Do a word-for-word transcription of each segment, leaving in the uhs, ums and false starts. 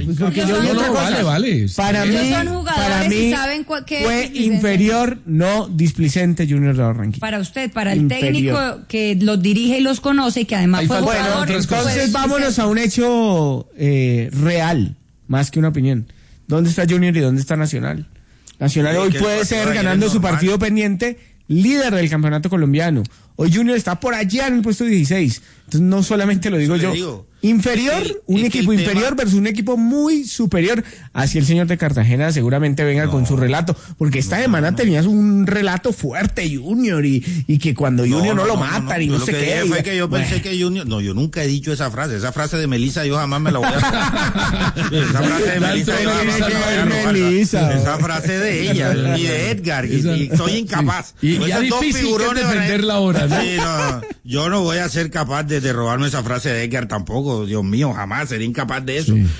Pues porque Ellos yo son vi otra jugadores. cosa. Vale, vale. Para Ellos mí, son jugadores para y mí saben cua- qué fue displicencia. inferior, no displicente Junior de Barranquilla. Para usted, para el Inferior. técnico que los dirige y los conoce y que además Ahí fue falta- jugador. Bueno, otras cosas. entonces pues, vámonos a un hecho eh, real, más que una opinión. ¿Dónde está Junior y dónde está Nacional? Nacional Sí, hoy que el puede partido ser, de ayer ganando es su normal. partido pendiente, líder del campeonato colombiano. Hoy Junior está por allá en el puesto dieciséis. Entonces no solamente lo digo Eso yo. le digo. Inferior, Es que- un es que equipo el inferior tema- versus un equipo muy superior. Así el señor de Cartagena seguramente venga con su relato. Porque esta semana tenías un relato fuerte, Junior, y, y que cuando Junior no, lo matan y Yo no lo sé que qué. dije fue y- que yo Bueno. pensé que Junior, no, yo nunca he dicho esa frase, esa frase de Melissa yo jamás me la voy a esa frase de Melissa yo jamás me la voy a robar. Melissa. Esa frase de ella y de Edgar y, y soy incapaz. Sí. Y Con ya esos dos difícil que figurones, es defenderla ahora, ¿no? Sí, no, yo no voy a ser capaz de, de robarme esa frase de Edgar tampoco, Dios mío, jamás seré incapaz de eso. Sí.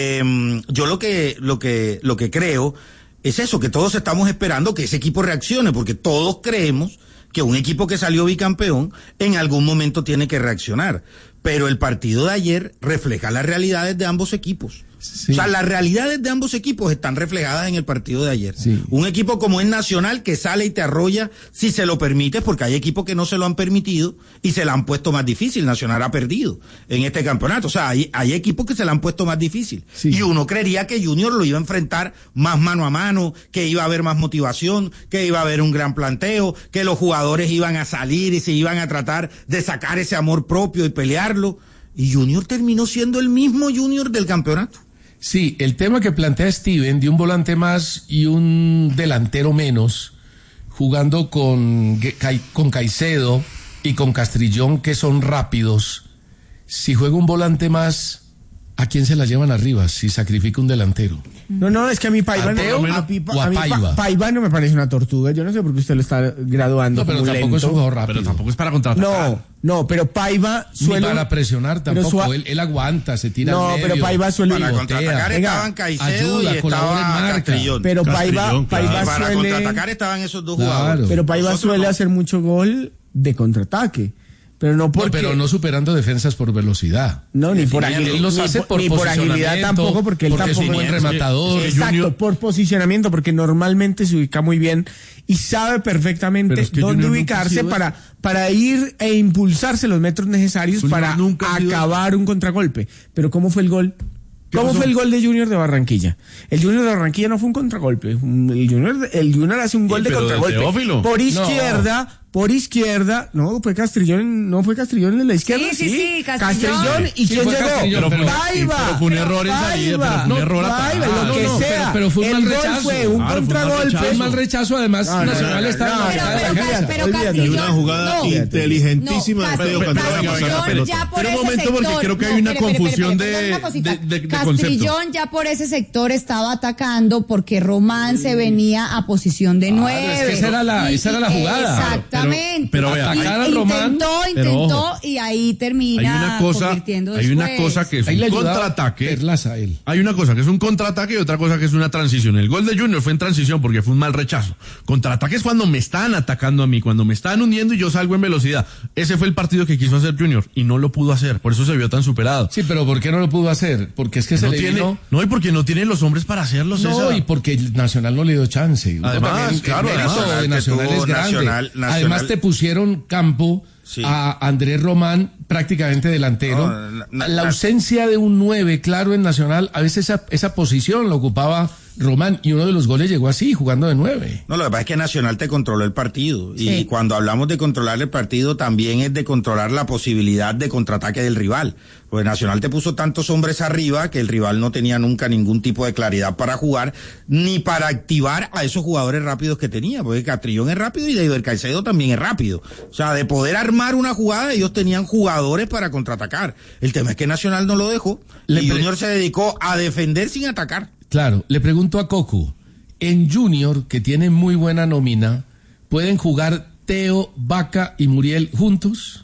Eh, yo lo que lo que lo que creo es eso, que todos estamos esperando que ese equipo reaccione, porque todos creemos que un equipo que salió bicampeón en algún momento tiene que reaccionar. Pero el partido de ayer refleja las realidades de ambos equipos. Sí. O sea, las realidades de ambos equipos están reflejadas en el partido de ayer. Sí. Un equipo como es Nacional que sale y te arrolla si se lo permite, porque hay equipos que no se lo han permitido y se la han puesto más difícil. Nacional ha perdido en este campeonato. O sea, hay, hay equipos que se la han puesto más difícil. Sí. Y uno creería que Junior lo iba a enfrentar más mano a mano, que iba a haber más motivación, que iba a haber un gran planteo, que los jugadores iban a salir y se iban a tratar de sacar ese amor propio y pelearlo. Y Junior terminó siendo el mismo Junior del campeonato. Sí, el tema que plantea Steven de un volante más y un delantero menos, jugando con, con Caicedo y con Castrillón, que son rápidos. Si juega un volante más, ¿a quién se la llevan arriba si sacrifica un delantero? No, no, es que a mí Paiva, ¿A Teo no, a, mí, o a a mí Pa- Paiva? Paiva no me parece una tortuga. Yo no sé por qué usted lo está graduando No, pero como tampoco lento. es un jugador rápido. Pero tampoco es para contraatacar. No, no, pero Paiva Ni suele... para presionar pero tampoco. sua- Él, él aguanta, se tira No, al pero medio, Paiva suele- Para pivotea. contraatacar Venga, estaban Caicedo ayuda, y colabora en estaba marca. Castrillón. Pero Paiva, Castrillón, claro. Paiva Y para suele... contraatacar estaban esos dos Claro. jugadores. Pero Paiva Nosotros suele no. hacer mucho gol de contraataque. Pero no No, porque... pero no superando defensas por velocidad. No, ni por, Él agil- los ni hace por, por ni por agilidad posicionamiento, tampoco, porque él porque es tampoco... un buen es que- rematador. es que Exacto, Junior- por posicionamiento, porque normalmente se ubica muy bien y sabe perfectamente Pero es que dónde Junior nunca ha ubicarse sido para, para ir e impulsarse los metros necesarios Junior para nunca ha sido acabar un contragolpe. Pero ¿cómo fue el gol? ¿Cómo pasó? fue el gol de Junior de Barranquilla? El Junior de Barranquilla no fue un contragolpe. Un- El Junior, el Junior hace un gol Sí, de pero de contragolpe. Teófilo. Por izquierda, por izquierda. No, fue Castrillón, no fue Castrillón en la izquierda. Sí, sí, sí, Castrillón. Castrillón. ¿Y Sí, quién fue llegó? Castrillón, pero- Paiva. pero fue un error en salida, pero fue un No, error Paiva, atajado. lo que No, no, sea. pero- pero fue un el mal gol rechazo. fue un Claro, fue un mal contragolpe. rechazo. Fue un mal rechazo, además No, no, Nacional no, está no, en la Pero, mitad de la pero, cancha. pero Olvídate. Castrillón, Una jugada no. inteligentísima No, de Feo Castro- Cantero. Castrillón ya por Pero un ese momento, porque sector- creo que no, hay una espere, espere, confusión espere, de, espere, una cosita. de, de, de Castrillón concepto. ya por ese sector estaba atacando porque Román se venía a posición de Claro, nueve. es que esa era la- Y- esa era la y- jugada. Exactamente. Pero- pero vea, Y- atacar a Román, intentó, pero intentó ojo. y ahí termina Hay una cosa, convirtiendo hay una después. cosa que es Ahí le un ayudaba contraataque. Perlaza a él. Hay una cosa que es un contraataque y otra cosa que es una transición. El gol de Junior fue en transición porque fue un mal rechazo. Contraataque es cuando me están atacando a mí, cuando me están hundiendo y yo salgo en velocidad. Ese fue el partido que quiso hacer Junior y no lo pudo hacer. Por eso se vio tan superado. Sí, pero ¿por qué no lo pudo hacer? Porque es que se No le tiene, vino... no, y porque no tiene los hombres para hacerlo, No, César. y porque el Nacional no le dio chance. Uno Además, también, claro, el mérito además, de que Nacional tuvo es grande. Nacional- Nacional- Además te pusieron campo Sí. a Andrés Román prácticamente delantero. No, na- na- la na- ausencia de un nueve claro en Nacional, a veces esa, esa posición la ocupaba Román y uno de los goles llegó así, jugando de nueve. No, lo que pasa es que Nacional te controló el partido. Sí. Y cuando hablamos de controlar el partido, también es de controlar la posibilidad de contraataque del rival. Pues Nacional te puso tantos hombres arriba que el rival no tenía nunca ningún tipo de claridad para jugar, ni para activar a esos jugadores rápidos que tenía. Porque Castrillón es rápido y David Caicedo también es rápido. O sea, de poder armar una jugada, ellos tenían jugadores para contraatacar. El tema es que Nacional no lo dejó. Le y pre- Junior se dedicó a defender sin atacar. Claro, le pregunto a Cocu, en Junior, que tiene muy buena nómina, ¿pueden jugar Teo, Vaca y Muriel juntos?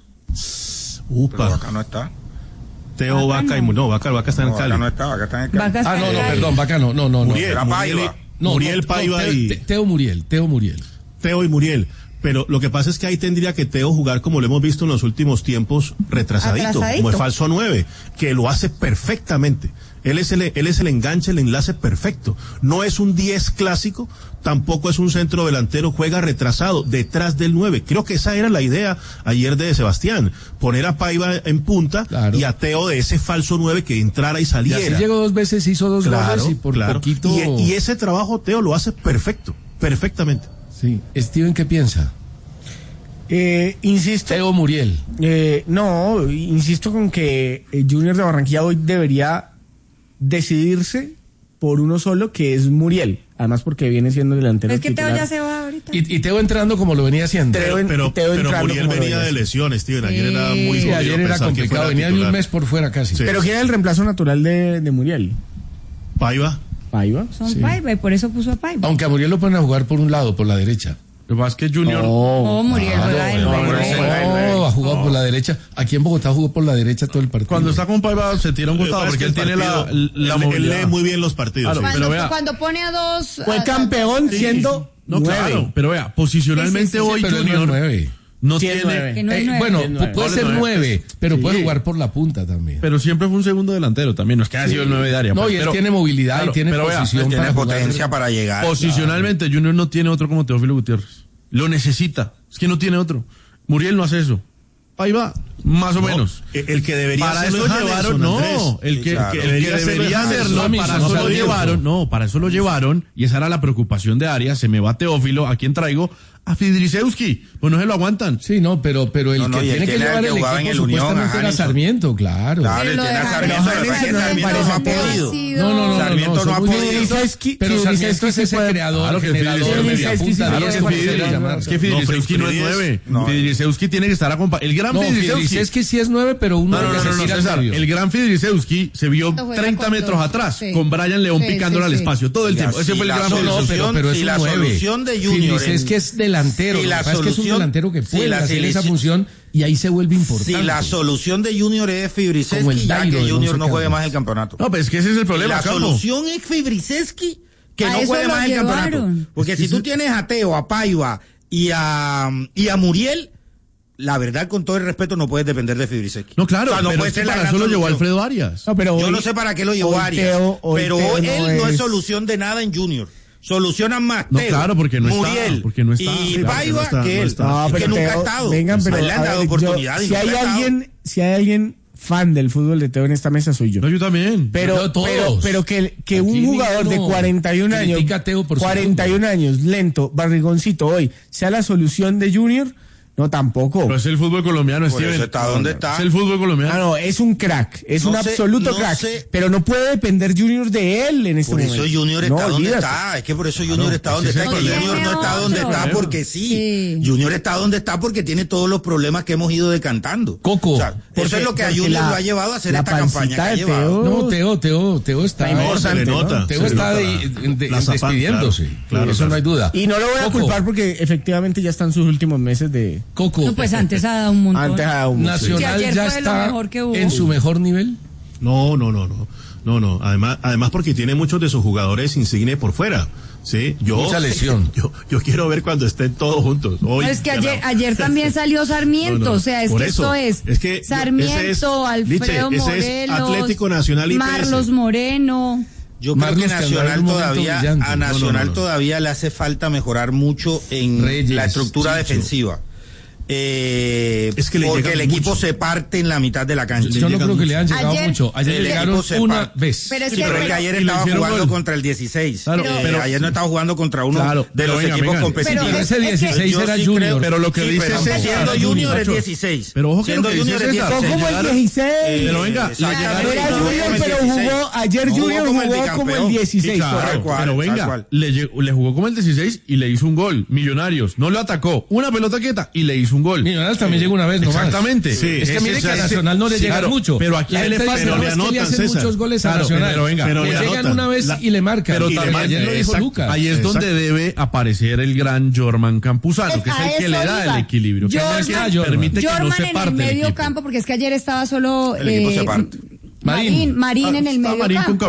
Pero Upa. acá no está. Teo, Vaca y Mu- no, Vaca, Vaca está en No, el acá Cali. no está, acá está en el Cali. Vaca está Ah, no, no, ahí. perdón, Vaca no, no, no. no. Muriel, Era Muriel, Paiva. No, Muriel no, Paiva Teo, y Te- Teo Muriel, Teo Muriel. Teo y Muriel. Pero lo que pasa es que ahí tendría que Teo jugar como lo hemos visto en los últimos tiempos, retrasadito, Atrasadito. como el falso nueve, que lo hace perfectamente. Él es el, él es el enganche, el enlace perfecto. No es un diez clásico, tampoco es un centro delantero, juega retrasado, detrás del nueve. Creo que esa era la idea ayer de Sebastián, poner a Paiva en punta, claro, y a Teo de ese falso nueve que entrara y saliera. Y así llegó dos veces, hizo dos claro, goles y por claro. poquito... Y, y ese trabajo Teo lo hace perfecto, perfectamente. Sí. Steven, ¿qué piensa? Eh, insisto. Teo Muriel. Eh, no, insisto con que el Junior de Barranquilla hoy debería decidirse por uno solo, que es Muriel. Además porque viene siendo delantero Es que titular. Teo ya se va ahorita. Y, y Teo entrando como lo venía haciendo. Pero, Teo, pero, Teo pero entrando Muriel como venía lo de lesiones, Steven. Ayer era muy Sí, jodido ayer era pensar que complicado, fuera venía de un titular. mes por fuera casi. Sí. Pero ¿quién era el reemplazo natural de, de Muriel? Paiva. Paiva. Son Sí. Paiva y por eso puso a Paiva. Aunque a Muriel lo ponen a jugar por un lado, por la derecha. Lo que pasa es que Junior... Oh, Muriel juega de no, nueve. no, no, No, ha jugado por la derecha. Aquí en Bogotá jugó por la derecha todo el partido. Cuando está con Paiva se tira un costado porque él tiene la, la él, él movilidad. lee muy bien los partidos. Claro, sí. Cuando, pero vea. cuando pone a dos... Fue a- campeón siendo No, nueve. claro, pero vea, posicionalmente Sí, sí, sí, hoy pero él no es Junior nueve. no Sí, es tiene... nueve. Que no es Eh, nueve. bueno, Es nueve. puede Vale, ser nueve. nueve, pero Sí. puede jugar por la punta también. Pero siempre fue un segundo delantero también, no es que haya sido el nueve de área. No, pues, y él pero- tiene movilidad claro, y tiene pero vea, posición Tiene para jugar. potencia para llegar. Posicionalmente Junior no tiene otro como Teófilo Gutiérrez. Lo necesita, es que no tiene otro. Muriel no hace eso. Ahí va, más o No, menos. el que debería Para hacerlo eso es Jamerson, llevaron, no, Andrés. el Sí, que, claro. el que Debería hacerlo debería es hacerlo, Jamerson, para no eso lo Sarmiento. llevaron, no, para eso lo llevaron, y esa era la preocupación de Arias, se me va Teófilo, ¿a quién traigo? A Fidrisewski, pues no se lo aguantan. Sí, no, pero, pero el No, no, que y el tiene que que era llevar el el que jugaba en equipo el Unión, supuestamente a era Hanison. Sarmiento, claro. Claro, Pero él lo tiene a de Sarmiento, Hanison pero me es que parece Sarmiento que no ha ha podido. sido- No, no, no, Sarmiento no, no ha son muy podido. buenos. Fidrisewski- Pero Sarmiento Fidrisewski es sí ese puede- creador, Claro que generador, Fidrisewski- Fidrisewski sí mediapunta, puede- no sé Claro cómo que se debe Fidrisewski- llamar. es que Fidrisewski no es nueve. No. Fidrisewski tiene que estar acompañado. El gran No, Fidrisewski. es que sí es nueve, pero uno No, no, que no, se no, no, tira al César, medio. el gran Fidrisewski se vio Cuando juega treinta con metros dos, atrás sí. con Brian León Sí, picándole sí, al sí. espacio todo el Oiga, tiempo. Ese si fue el la gran No, no, solución- Fidrisewski. pero, pero es si un la nueve. solución de Junior Fidrisewski es que es delantero, si lo la que pasa es que es un solución- delantero que si puede la hacer esa selección- función y ahí se vuelve importante. Si la solución de Junior es Como el Fibrisewski, ya Dairo que de Junior Once no juegue Caldas. más el campeonato. No, pero es que ese es el problema, La Campo. solución es Fibrisewski, que A no eso juegue lo más el llevaron. campeonato. Porque si tú tienes a Teo, a Paiva y a, y a Muriel, la verdad, con todo el respeto, no puedes depender de Fibrisewski. No, claro, O sea, no pero puede es que ser la para gran eso lo llevó solución. Alfredo Arias. No, pero Yo hoy- no sé para qué lo llevó hoy Arias, Teo- hoy pero Teo hoy no él no es es- solución de nada en Junior. Solucionan más No, Teo, claro, porque no está, Muriel porque no está. y Sí, claro, Paiva no está, que no él. está. No, Es pero que nunca ha Teo- estado. Vengan, pero A él le han a dado ver, yo- oportunidad y si nunca hay ha estado. alguien, si hay alguien fan del fútbol de Teo en esta mesa soy yo. No, yo también. Pero, Yo todos. pero, pero que, que Aquí un jugador de ninguno cuarenta y un años, critica a Teo por su cuarenta y un años, lento, barrigoncito hoy, sea la solución de Junior, no tampoco. Pero es el fútbol colombiano, Por Steven. eso está donde está. Es el fútbol colombiano. Ah, no, es un crack, es No un sé, absoluto no crack, sé. pero no puede depender Junior de él en este Por momento. eso Junior No, está donde olvídate. está. Es que por eso Junior está donde ese está. es Es el que Junior problema. no está Tiene donde está otro. porque sí. Sí. Junior está donde está porque tiene todos los problemas que hemos ido decantando. Coco. O sea, eso Porque- es lo que a porque Junior la- lo ha llevado a hacer la esta campaña que pancita ha de llevado. Teo- No, Teo, Teo, Teo está, No, se le Teo nota, Teo se le está nota de- la- de- la zapata, despidiéndose. claro, claro, Eso claro. no hay duda. Y no lo voy a Coco, culpar porque efectivamente ya están sus últimos meses de... Coco. No, pues antes ha dado un montón. Antes ha dado un- Nacional Sí, ayer ya fue lo está mejor que hubo. en su mejor nivel. No, no, no, no. No, no. Además, además porque tiene muchos de sus jugadores insignes por fuera. Sí, yo. Mucha lesión. Yo, yo quiero ver cuando estén todos juntos. Hoy, No, es que ayer, ganamos. ayer también salió Sarmiento, No, no, o sea, es por que eso. esto es, Es que yo- Sarmiento, ese es- Alfredo Liche, ese es Morelos, Atlético Nacional I P S. Marlos Moreno. Yo creo Marlos que que andaba en Nacional un momento todavía, brillante. a No, no, Nacional no, no. todavía le hace falta mejorar mucho en Reyes, la estructura Chicho. defensiva. Eh, Es que le porque llegan el equipo mucho. se parte en la mitad de la cancha. Yo no llegan creo que le han llegado Ayer- mucho. Ayer el le llegaron equipo se una parte. vez. Pero es Sí, que, pero es que ayer y le estaba hicieron jugando gol. contra el dieciséis. Claro, Eh, pero- ayer no estaba jugando contra uno Claro, de pero los venga, equipos venga. competitivos. Pero Pero ese es que- dieciséis Yo era sí Junior. creo- Pero lo que sí, dice pero César, siendo Junior, Junior es macho. dieciséis. Pero ojo que Siendo lo que Junior dice es César. Fue dieciséis. como el dieciséis. Pero venga, exacto. le llegaron- Era No, Junior, como el pero dieciséis. jugó, ayer No Junior como el jugó como el bicampeón. dieciséis. Sí, claro, Tal cual, pero tal venga, cual. le, llegó- le jugó como el dieciséis y le hizo un gol. Millonarios, no lo atacó. Una pelota quieta y le hizo un gol. Millonarios también llegó una vez nomás. Exactamente. Sí, Es que Ese- mire que a ese- Nacional no le sí, llegan claro, mucho. Pero aquí La le gente dice, pero no, le es que le anotan, hacen César. muchos goles a Claro, Nacional. pero venga, pero le le llegan anotan. una vez La- y le marcan. pero Y también- ayer lo dijo exacto. Lucas. Ahí es donde Exacto. debe aparecer el gran Jorman Campuzano, que es A el que eso le da iba. el equilibrio, que es el Jorman- que permite que no Jorman se en el parte el medio equipo. campo, porque es que ayer estaba solo El equipo eh, se parte. Marín, Marín Ah, en el está medio Marín campo. con Cabrera.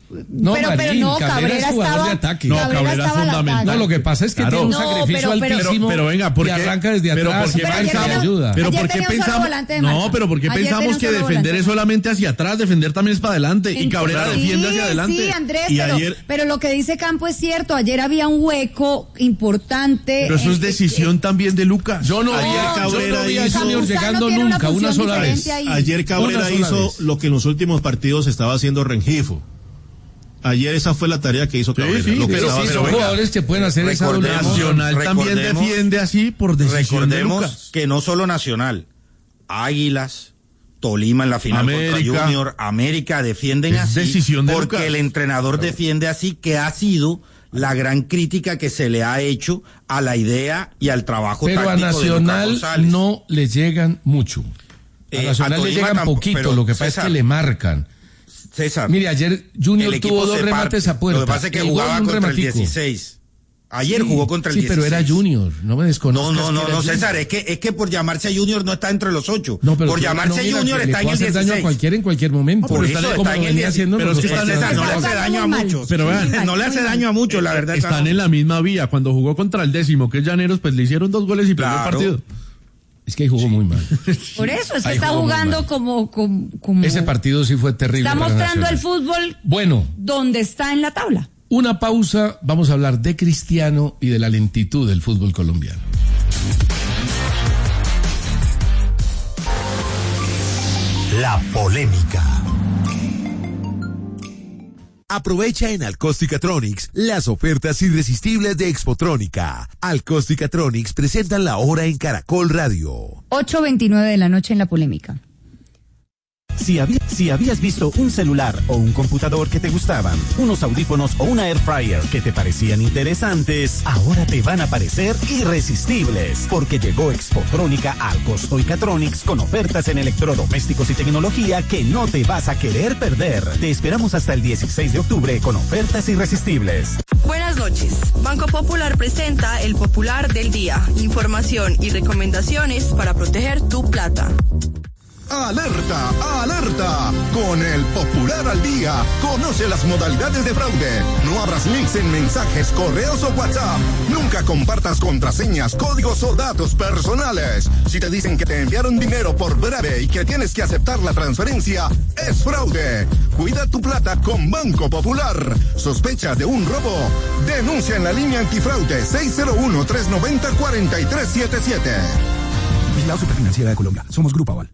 No, pero, Marín, pero no, Cabrera Cabrera es jugador estaba, de ataque. No, Cabrera Cabrera es estaba al fundamental. ataque. No, lo que pasa es que Claro. tiene un No, sacrificio pero- pero- altísimo pero venga, ¿por y qué? arranca desde Pero atrás ¿por qué Pero ayer pensamos? tenía- ayuda. Pero ayer ¿por qué tenía un solo pensamos? volante de No, marca. pero ¿por qué Ayer pensamos tenía que un solo defender volante. es solamente hacia atrás, defender también es para adelante y Cabrera Sí, defiende hacia adelante? Sí, Andrés, Y pero, ayer- pero lo que dice Campo es cierto. Ayer había un hueco importante. Pero eso en- es decisión también de Lucas. Yo no vi Ayer a- yo Cabrera no vi a hizo- Junior Campuzano llegando tiene una nunca, una función sola vez. diferente ahí. Ayer Cabrera Una sola hizo vez. lo que en los últimos partidos estaba haciendo Rengifo. Ayer esa fue la tarea que hizo Cabrera. sí, lo que pero estaba Sí, pero son haciendo. venga, jugadores que pueden hacer esa doble recordemos- función. Nacional también recordemos- defiende así por decisión de Recordemos Lucas. que no solo Nacional, Águilas, Tolima en la final América. contra Junior, América defienden Es así decisión de porque Lucas. el entrenador defiende así, que ha sido la gran crítica que se le ha hecho a la idea y al trabajo Pero a táctico de Lucas Nacional González. no le llegan mucho. A Eh, Nacional a le Tolima llegan tampoco, poquito, pero, lo que pasa César, es que le marcan. César, Mire, ayer Junior el equipo tuvo dos se remates parte. a puerta. Lo que pasa es que El gol, jugaba un contra rematico. el dieciséis. Ayer Sí, jugó contra el sí, dieciséis. pero era Junior, no me No, desconozcas. no, no, que era no, Junior. César, es que, es que por llamarse Junior no está entre los ocho. No, pero por que llamarse no, mira, Junior que está le en puede el hacer daño a dieciséis. cualquiera en cualquier momento. Por Está eso como está en el venía dieciséis. haciendo Pero los es que otros está- César, no le partidos. hace Está daño a muy mal. muchos. Pero Muy vean, mal, no le hace muy daño a mal. muchos, la verdad. Están Carlos. en la misma vía. Cuando jugó contra el décimo, que es Llaneros, pues le hicieron dos goles y perdió el Claro. partido. Es que ahí jugó muy mal. Por eso es que Ahí está jugó muy jugando mal. como, como, como- Ese partido sí fue terrible. está para mostrando el Nacional. fútbol Bueno, donde está en la tabla. una pausa, vamos a hablar de Cristiano y de la lentitud del fútbol colombiano. La polémica. Aprovecha en Alcosticatronics las ofertas irresistibles de Expotrónica. Alcosticatronics presentan la hora en Caracol Radio. ocho veintinueve de la noche en la polémica. Si, habí- si habías visto un celular o un computador que te gustaban, unos audífonos o una air fryer que te parecían interesantes, ahora te van a parecer irresistibles, porque llegó Expotrónica al Costo Icatronics con ofertas en electrodomésticos y tecnología que no te vas a querer perder. Te esperamos hasta el dieciséis de octubre con ofertas irresistibles. Buenas noches. Banco Popular presenta el Popular del Día. Información y recomendaciones para proteger tu plata. ¡Alerta! ¡Alerta! Con el Popular al Día, conoce las modalidades de fraude. No abras links en mensajes, correos o WhatsApp. Nunca compartas contraseñas, códigos o datos personales. Si te dicen que te enviaron dinero por breve y que tienes que aceptar la transferencia, es fraude. Cuida tu plata con Banco Popular. ¿Sospecha de un robo? Denuncia en la línea antifraude seis cero uno, tres nueve cero, cuatro tres siete siete. Vigilado Superfinanciera de Colombia. Somos Grupo Aval.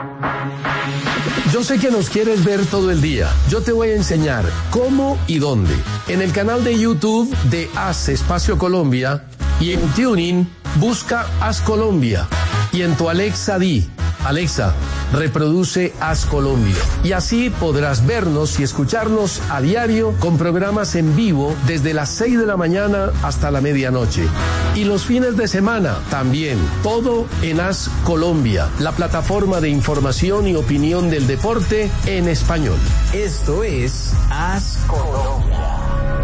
Yo sé que nos quieres ver todo el día. Yo te voy a enseñar cómo y dónde. En el canal de YouTube de Haz Espacio Colombia y en TuneIn busca Haz Colombia. Y en tu Alexa di, Alexa, reproduce Haz Colombia. Y así podrás vernos y escucharnos a diario con programas en vivo desde las seis de la mañana hasta la medianoche. Y los fines de semana también. Todo en Haz Colombia, la plataforma de información y opinión del deporte en español. Esto es Haz Colombia.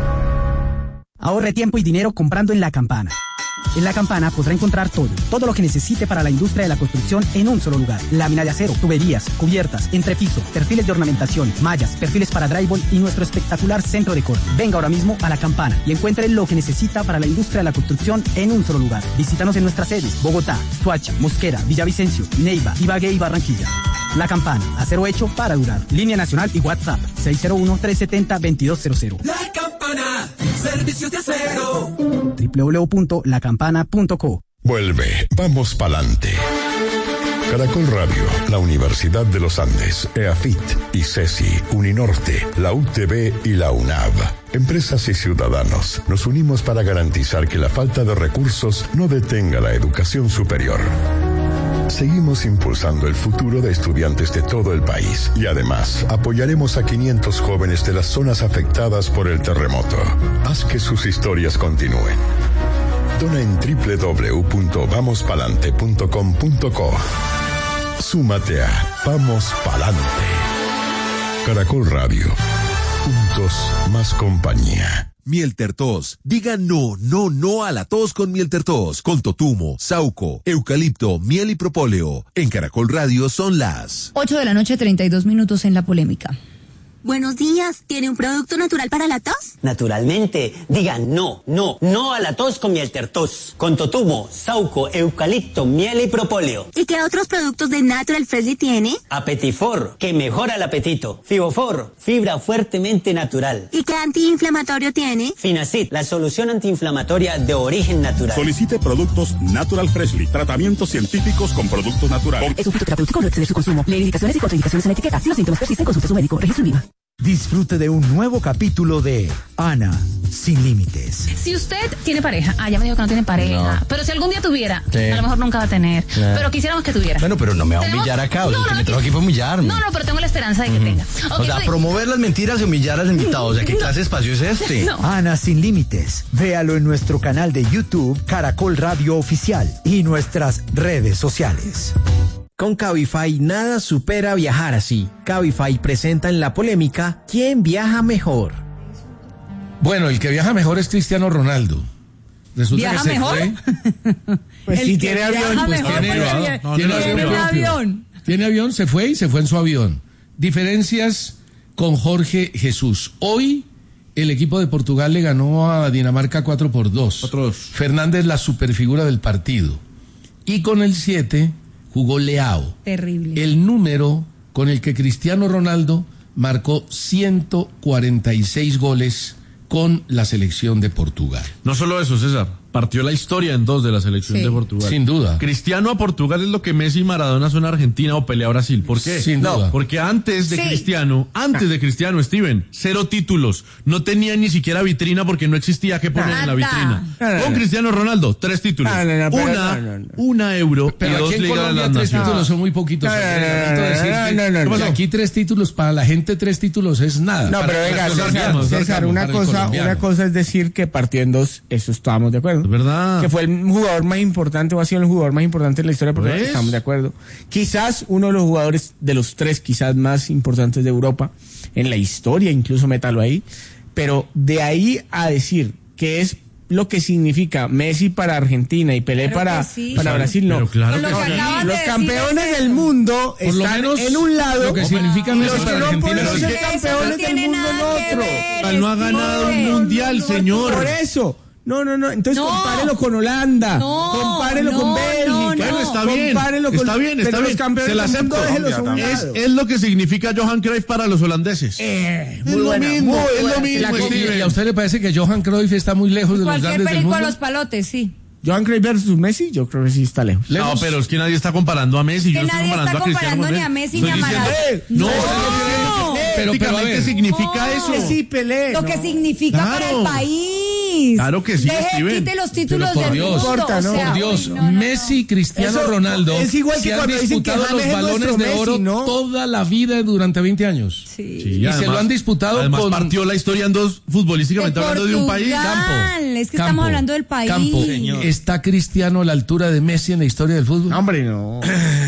Ahorre tiempo y dinero comprando en La Campana. En La Campana podrá encontrar todo, todo lo que necesite para la industria de la construcción en un solo lugar. Lámina de acero, tuberías, cubiertas, entrepiso, perfiles de ornamentación, mallas, perfiles para drywall y nuestro espectacular centro de corte. Venga ahora mismo a La Campana y encuentre lo que necesita para la industria de la construcción en un solo lugar. Visítanos en nuestras sedes: Bogotá, Soacha, Mosquera, Villavicencio, Neiva, Ibagué y Barranquilla. La Campana, acero hecho para durar. Línea nacional y WhatsApp seis cero uno, tres siete cero, dos dos cero cero. La Campana, servicios de acero. doble u doble u doble u punto la campana punto co. Vuelve, vamos pa'lante. Caracol Radio, la Universidad de los Andes, EAFIT, ICESI, Uninorte, la U T B y la UNAV. Empresas y ciudadanos, nos unimos para garantizar que la falta de recursos no detenga la educación superior. Seguimos impulsando el futuro de estudiantes de todo el país y además apoyaremos a quinientos jóvenes de las zonas afectadas por el terremoto. Haz que sus historias continúen. Dona en doble u doble u doble u punto vamos palante punto com punto co. Súmate a Vamos Palante. Caracol Radio. Juntos más compañía. Mieltertos. Diga no, no, no a la tos con Mieltertos. Con totumo, sauco, eucalipto, miel y propóleo. En Caracol Radio son las ocho de la noche, treinta y dos minutos en la polémica. Buenos días, ¿tiene un producto natural para la tos? Naturalmente, digan no, no, no a la tos con miel tertos, con totumo, sauco, eucalipto, miel y propóleo. ¿Y qué otros productos de Natural Freshly tiene? Apetifor, que mejora el apetito. Fibofor, fibra fuertemente natural. ¿Y qué antiinflamatorio tiene? Finacid, la solución antiinflamatoria de origen natural. Solicite productos Natural Freshly, tratamientos científicos con productos naturales. Es un fitoterapéutico, no exceder su consumo. Lee indicaciones y contraindicaciones en la etiqueta. Si los síntomas persisten, consulte a su médico. Registro en Viva. Disfrute de un nuevo capítulo de Ana sin límites. Si usted tiene pareja, ah, ya me dijo que no tiene pareja, no. Pero si algún día tuviera, sí. A lo mejor nunca va a tener, claro. Pero quisiéramos que tuviera. Bueno, pero no me va a humillar acá, o sea, no, no, que me trajo aquí para humillarme. No, no, pero tengo la esperanza de que uh-huh. tenga. Okay, o sea, pues, promover las mentiras y humillar al invitado, o sea, ¿qué clase de espacio es este? No. Ana sin límites, véalo en nuestro canal de YouTube, Caracol Radio Oficial, y nuestras redes sociales. Con Cabify nada supera viajar así. Cabify presenta en la polémica ¿quién viaja mejor? Bueno, el que viaja mejor es Cristiano Ronaldo. Resulta ¿Viaja que se mejor? fue. Pues si tiene avión, pues tiene, tiene, no, tiene, tiene avión, avión. Tiene avión, se fue y se fue en su avión. Diferencias con Jorge Jesús. Hoy el equipo de Portugal le ganó a Dinamarca cuatro por dos. Otros. Fernández la superfigura del partido. Y con el siete jugó Leao. Terrible. El número con el que Cristiano Ronaldo marcó ciento cuarenta y seis goles con la selección de Portugal. No solo eso, César. Partió la historia en dos de la selección sí. de Portugal. Sin duda. Cristiano a Portugal es lo que Messi y Maradona son a Argentina o Pelé a Brasil. ¿Por qué? Sin no, duda. Porque antes de sí. Cristiano, antes de Cristiano, Steven, cero títulos. No tenía ni siquiera vitrina porque no existía que poner Nada. en la vitrina. Nada. Con Cristiano Ronaldo, tres títulos. Nada, nada, una, no, no, no. una euro pero y dos aquí en ligas de Colombia las tres naciones. títulos son muy poquitos. No, no, no, no, no, no. Aquí tres títulos, para la gente tres títulos es nada. No, para, pero venga, César, César, César una cosa, una cosa es decir que partió en dos, eso estábamos de acuerdo. Es verdad. Que fue el jugador más importante o ha sido el jugador más importante de la historia, porque estamos de acuerdo. Quizás uno de los jugadores de los tres quizás más importantes de Europa en la historia, incluso métalo ahí, pero de ahí a decir que es lo que significa Messi para Argentina y Pelé Claro para, sí. para Brasil, no. Pero claro Con lo que que sí. acabas de Los decir campeones es del eso. mundo Por lo están menos en un lado lo que significa y Messi los que para no Argentina pueden es ser que eso campeones no del tiene mundo en nada que otro. ver, No ha ganado un Steven. mundial, señor. Por eso. No, no, no. Entonces No. compárelo con Holanda. No, compárelo no, con Bélgica. no, no. Bueno, está bien. Compárelo con, Está bien, está pero bien. Los campeones Se la del mundo, acepto. déjelos a un Colombia Es, lado. es lo que significa Johan Cruyff para los holandeses. Eh, es muy lo buena, mismo, muy es buena. lo mismo, La- y, Steven. y a usted le parece que Johan Cruyff está muy lejos de los Cualquier grandes del perico a mundo. los palotes, sí. Johan Cruyff versus Messi, yo creo que sí está lejos. No, pero es que nadie está comparando a Messi. Que Yo no estoy nadie comparando está a Cristiano comparando ni a con Messi Estoy ni a diciendo- Maradona. No, No. Pero, pero a ver. significa No. eso. Messi, Pelé. Lo no. que significa Claro. para el país. Claro que sí, Deje, Steven. quite los títulos Pero por del Dios, mundo. importa, ¿no? o sea, Por Dios, uy, no, no, no. Messi, Cristiano Eso Ronaldo es igual que se han cuando dicen que disputado James los es balones nuestro de Messi, oro ¿no? toda la vida durante veinte años. Sí. Sí, Y se lo han disputado además con- partió la historia en dos, futbolísticamente De hablando de un país. Portugal. Campo. Es que Campo, estamos hablando del país. Campo. Señor. ¿Está Cristiano a la altura de Messi en la historia del fútbol? No, hombre, no.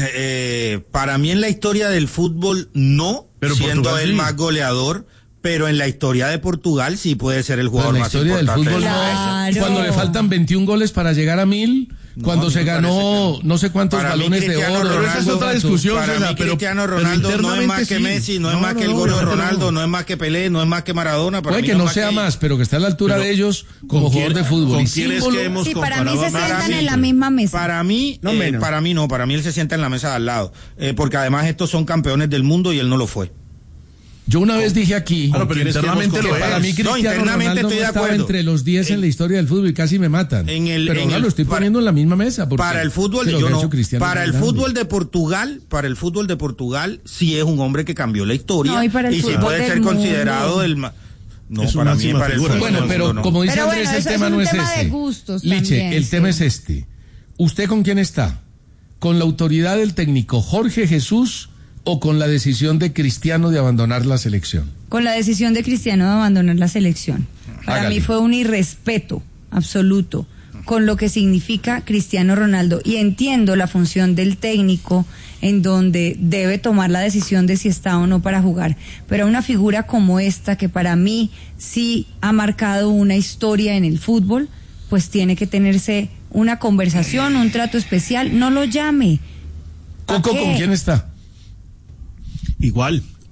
Eh, para mí en la historia del fútbol no, Pero siendo Portugal el sí. más goleador, pero en la historia de Portugal sí puede ser el Pero jugador en la más historia del importante. fútbol no. Claro. Cuando le faltan veintiún goles para llegar a mil, No, cuando a mí se me ganó parece que no sé cuántos Para mí, balones de Cristiano oro. Ronaldo- Pero esa es otra discusión, Para César, mí pero- Cristiano pero Ronaldo no es internamente más que sí. Messi, no, es No, más no, que el no, gordo pero Ronaldo, no. no es más que Pelé, no es más que Maradona. Para Puede mí que no no es sea que- más, pero que está a la altura Pero, de ellos como ¿con jugador quién- de fútbol. con Y quién es símbolo- que hemos Sí, para mí comparado se a Messi? sientan mí- en la misma mesa. Para mí, No eh, menos. para mí no, para mí él se sienta en la mesa de al lado, eh, porque además estos son campeones del mundo y él no lo fue. Yo una vez dije aquí Claro, pero quién es que internamente hemos lo que es. para mí No, Cristiano internamente Ronaldo estoy no de estaba acuerdo. entre los diez en, En- la historia del fútbol y casi me matan. En el- pero en ahora el- lo estoy para- poniendo en la misma mesa. porque Para el fútbol, lo yo que ha no. hecho Cristiano Para es el grande. fútbol de Portugal, para el fútbol de Portugal, sí es un hombre que cambió la historia No, y para el sí fútbol puede del ser mundo. considerado el ma- no, Es su para mí máxima para el figura. fútbol Bueno, del pero mundo no. como dice Pero Andrés, bueno, el eso tema es un no es tema de este. gustos Liche, también, el sí. tema es este. ¿Usted con quién está? ¿Con la autoridad del técnico Jorge Jesús o con la decisión de Cristiano de abandonar la selección? Con la decisión de Cristiano de abandonar la selección. Para Hágale. mí fue un irrespeto absoluto con lo que significa Cristiano Ronaldo. Y entiendo la función del técnico en donde debe tomar la decisión de si está o no para jugar. Pero una figura como esta, que para mí sí ha marcado una historia en el fútbol, pues tiene que tenerse una conversación, un trato especial. No lo llame. ¿Pa' Coco, qué? ¿con quién está? Igual,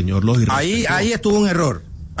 señor los Ahí, ahí estuvo un error.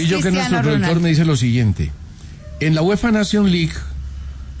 Murillo, que es nuestro Cristiano productor, Ronaldo. me dice lo siguiente. En la UEFA Nation League,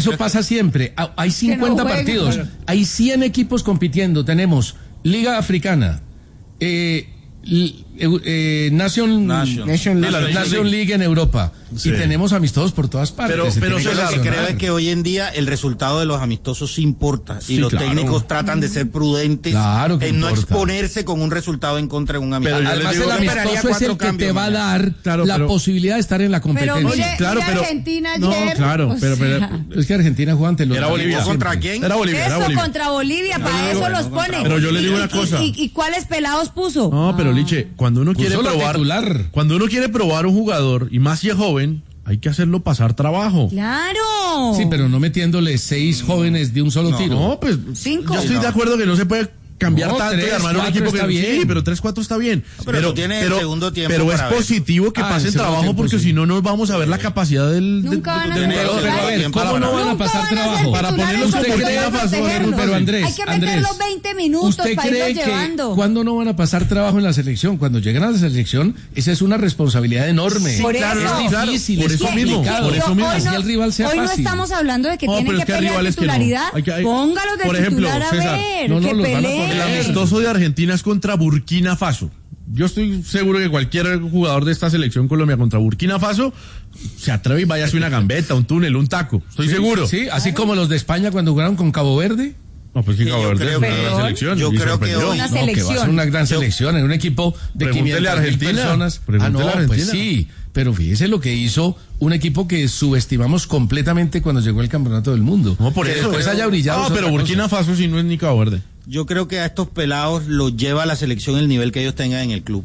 eso pasa siempre. Hay cincuenta no partidos, hay cien equipos compitiendo. Tenemos Liga Africana, eh, eh, Nation, Nation. Nation, Nation League. Nation League en Europa. Sí. Y tenemos amistosos por todas partes. Pero- pero tiene Yo lo que relacionar. creo es que hoy en día el resultado de los amistosos sí importa y Sí, los claro. técnicos tratan de ser prudentes Claro que en no importa. exponerse con un resultado en contra de un amistoso. Pero yo Además, les digo el que- amistoso es cuatro el que cambios te va a mañana. dar Claro, la pero- posibilidad de estar en la competencia. Pero mire, claro, mire pero- Argentina no, ayer. claro, o pero- pero- sea, Es que Argentina juega ante los Era Bolivia. siempre. ¿Contra quién? Era Bolivia, era eso Bolivia. contra Bolivia, para eso los ponen. Pero yo le digo ¿Y- una y- cosa. ¿Y, y cuáles pelados puso? No, pero Liche, cuando uno Puso quiere la probar, titular. cuando uno quiere probar un jugador y más si es joven, hay que hacerlo pasar trabajo. Claro. Sí, pero no metiéndole seis jóvenes de un solo No. tiro. No, pues Cinco. yo estoy No. de acuerdo que no se puede cambiar No, tanto y tres, armar un cuatro equipo que está bien. Sí, pero tres cuatro está bien. pero tú tienes el segundo tiempo Pero es para ver. positivo que Ah, el pasen segundo trabajo tiempo, porque sí. si no no vamos a ver la capacidad del de- Nunca van a del ser jugador. titulares. Pero a ver, Tiempo ¿cómo para no ver. van a Nunca pasar van a ser trabajo? Para titulares ponerlos porque como hay que Burkina Faso, protegerlos. pero Andrés, Hay que Andrés, meter los veinte minutos ¿Usted para cree irlos llevando. que cuando no van a pasar trabajo en la selección? Cuando llegan a la selección, esa es una responsabilidad enorme. Por claro, eso. es difícil, por es eso mismo, complicado. por eso mismo. Hoy Así no, el rival sea hoy no fácil. estamos hablando de que No, tienen pero que es que hay pelear rivales que no. titularidad. Hay que- hay- Póngalos de por ejemplo, titular a César, ver, no, no, que los van a peleen. poner. El amistoso de Argentina es contra Burkina Faso. Yo estoy seguro que cualquier jugador de esta selección Colombia contra Burkina Faso se atreve y vaya a hacer una gambeta, un túnel, un taco. Estoy seguro. Sí, así como los de España cuando jugaron con Cabo Verde. No, pues que Sí, Cabo yo Verde es creo una que- gran selección. yo y creo que sorprendió. hoy- Una No, que va a ser selección. una gran selección en un equipo de Pregúntele quinientas a mil Argentina, personas. Ah, pregúntele no, a Argentina. pues sí, pero fíjese lo que hizo un equipo que subestimamos completamente cuando llegó el campeonato del mundo. No, por que eso. después haya brillado. No, es pero otra Burkina cosa. Faso sí no es ni Cabo Verde. Yo creo que a estos pelados los lleva a la selección el nivel que ellos tengan en el club.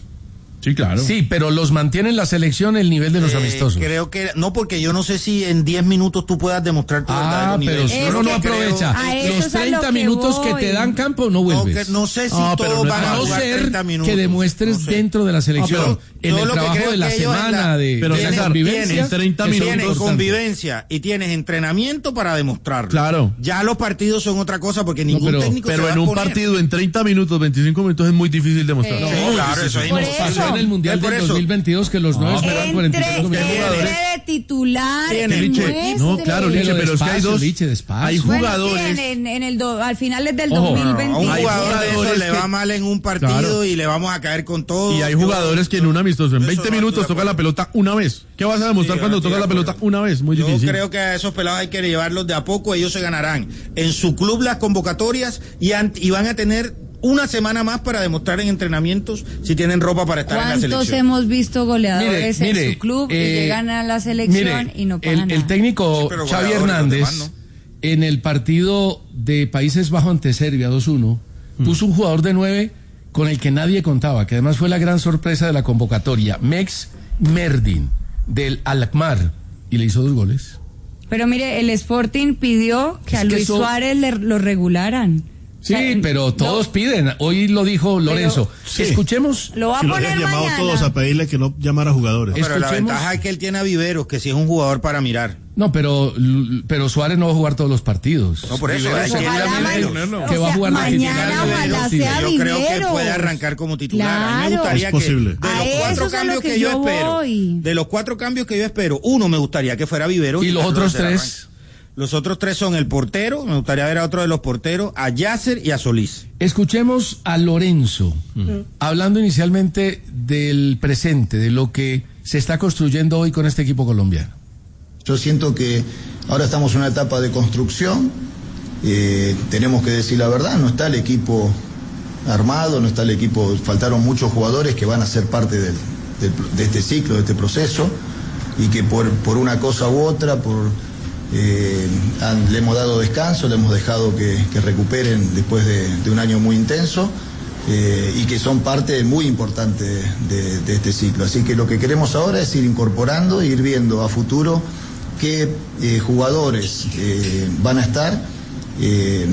Sí, claro. Sí, pero los mantiene en la selección el nivel de los Eh, amistosos. Creo que no, porque yo no sé si en diez minutos tú puedas demostrar tu Ah, verdadero pero nivel. si Es uno no que aprovecha creo- a eso los es a lo treinta que minutos que voy. te dan campo, no No, vuelves. que no sé si No, pero todos no van es- a A no jugar ser treinta minutos. que demuestres No sé. dentro de la selección, No, pero en yo el lo que trabajo creo de la que ellos en semana, la- de, pero de la César, convivencia. tienes treinta eso es minutos. Tienes importante. convivencia y tienes entrenamiento para demostrarlo. Claro. Ya los partidos son otra cosa porque ningún pero- técnico se Pero va en a un poner. partido en treinta minutos, veinticinco minutos es muy difícil demostrar. Sí. Sí, claro, eso es Por imposible. eso. Pasó en el Mundial Por del eso. dos mil veintidós que los nueve esperaban cuarenta y Entre, cinco minutos. entre de titular Tiene, y Liche, muestre. no, claro, Liche, Pero pero es que hay despacio, dos. Liche, despacio. Hay Bueno, jugadores. sí, en, en el do- al final del Ojo, A un 2022. Hay jugador de jugadores eso le que- va mal en un partido Claro. y le vamos a caer con todo. Y hay Yo- jugadores que en un amistoso, en Eso veinte no minutos estoy de toca la pelota una vez. ¿Qué vas a demostrar Sí, cuando yo estoy toca de la pelota acuerdo. una vez? Muy Yo difícil. creo que a esos pelados hay que llevarlos de a poco, ellos se ganarán en su club las convocatorias y, an- y van a tener una semana más para demostrar en entrenamientos si tienen ropa para estar en la ¿Cuántos selección. hemos visto goleadores Mire, mire, en su club eh, y llegan a la selección Mire, y no pagan el, nada? el técnico Sí, pero Xavi goleadores, Hernández, los demás en el partido de Países Bajos ante Serbia dos uno, puso un jugador de nueve con el que nadie contaba, que además fue la gran sorpresa de la convocatoria, Mex Merdin, del Alkmaar, y le hizo dos goles. Pero mire, el Sporting pidió que Es a que Luis eso- Suárez le, lo regularan. Sí, O sea, pero todos no, piden. Hoy lo dijo Lorenzo. Sí. Escuchemos. lo va a Que los poner habían llamado mañana. todos a pedirle que no llamara jugadores. Pero la escuchemos- ventaja es que él tiene a Viveros, que sí es un jugador para mirar. No, pero, pero Suárez no va a jugar todos los partidos. No, por eso, Viveros hay que Ojalá seguramente mañana- que o va a sea, jugar de mañana titular. ojalá Sí, sea yo creo que Viveros. puede arrancar como titular. A mí me Claro. gustaría Es posible. que de A los eso cuatro es a lo cambios que que yo yo espero, voy. de los cuatro cambios que yo espero, uno me gustaría que fuera Viveros. ¿Y los Carlos otros de la tres? Arranque. Los otros tres son el portero, me gustaría ver a otro de los porteros, a Yasser y a Solís. Escuchemos a Lorenzo, hablando inicialmente del presente, de lo que se está construyendo hoy con este equipo colombiano. Yo siento que ahora estamos en una etapa de construcción, eh, tenemos que decir la verdad, no está el equipo armado, no está el equipo, faltaron muchos jugadores que van a ser parte del, del- de este ciclo, de este proceso, y que por, por una cosa u otra, por eh, han- le hemos dado descanso, le hemos dejado que, que recuperen después de, de un año muy intenso, eh, y que son parte muy importante de, de este ciclo. Así que lo que queremos ahora es ir incorporando, ir viendo a futuro qué eh, jugadores eh, van a estar eh,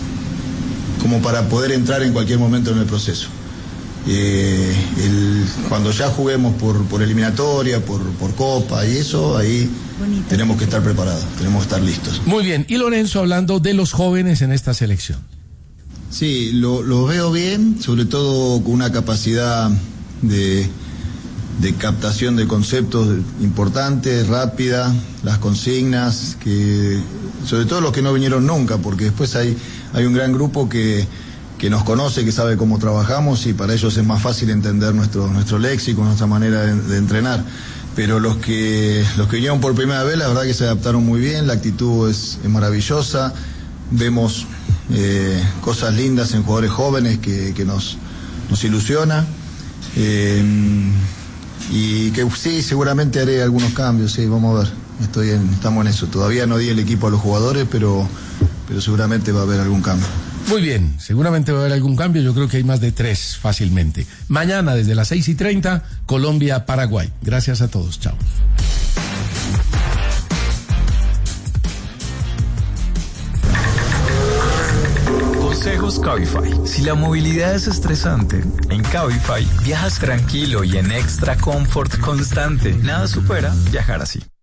como para poder entrar en cualquier momento en el proceso. Eh, el- cuando ya juguemos por, por eliminatoria, por, por copa y eso, ahí tenemos que estar preparados, tenemos que estar listos. Muy bien, y Lorenzo hablando de los jóvenes en esta selección. Sí, lo, lo veo bien, sobre todo con una capacidad de, de captación de conceptos importantes, rápida, las consignas, que sobre todo los que no vinieron nunca, porque después hay, hay un gran grupo que, que nos conoce, que sabe cómo trabajamos y para ellos es más fácil entender nuestro, nuestro léxico, nuestra manera de, de entrenar. Pero los que, los que vinieron por primera vez, la verdad que se adaptaron muy bien, la actitud es, es maravillosa, vemos eh, cosas lindas en jugadores jóvenes que, que nos, nos ilusiona. Eh, y que sí, seguramente haré algunos cambios, sí, vamos a ver, estoy en, estamos en eso. Todavía no di el equipo a los jugadores, pero, pero seguramente va a haber algún cambio. Muy bien, seguramente va a haber algún cambio, yo creo que hay más de tres fácilmente. Mañana desde las seis y treinta, Colombia-Paraguay. Gracias a todos, chao. Consejos Cabify. Si la movilidad es estresante, en Cabify viajas tranquilo y en extra comfort constante. Nada supera viajar así.